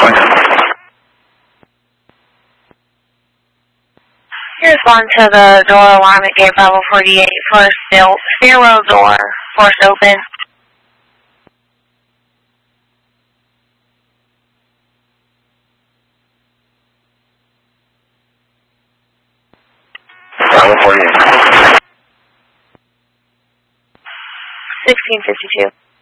Respond to the door alarm at gate Bravo 48 for stairwell door, forced open. Bravo 48. 1652.